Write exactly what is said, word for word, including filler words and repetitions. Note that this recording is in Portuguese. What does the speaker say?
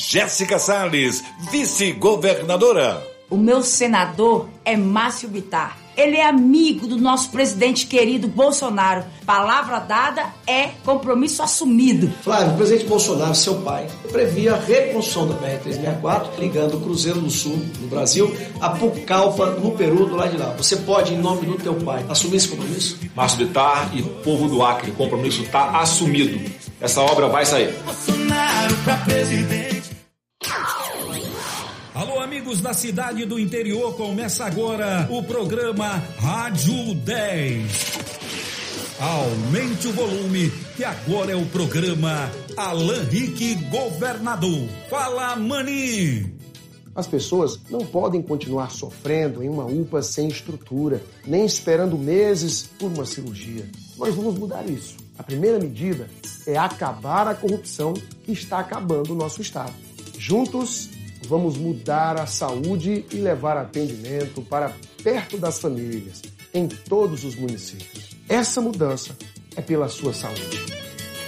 Jéssica Salles, vice-governadora. O meu senador é Márcio Bittar. Ele é amigo do nosso presidente querido Bolsonaro. Palavra dada é compromisso assumido. Flávio, o presidente Bolsonaro, seu pai, previa a reconstrução da B R trezentos e sessenta e quatro, ligando o Cruzeiro do Sul, no Brasil, a Pucallpa, no Peru, do lado de lá. Você pode, em nome do teu pai, assumir esse compromisso? Márcio Bittar e povo do Acre, o compromisso está assumido. Essa obra vai sair. Bolsonaro pra presidente. Alô, amigos da cidade do interior, começa agora o programa Rádio dez. Aumente o volume, que agora é o programa Alan Rick Governador. Fala, maninho! As pessoas não podem continuar sofrendo em uma U P A sem estrutura, nem esperando meses por uma cirurgia. Nós vamos mudar isso. A primeira medida é acabar a corrupção que está acabando o nosso Estado. Juntos, vamos mudar a saúde e levar atendimento para perto das famílias, em todos os municípios. Essa mudança é pela sua saúde.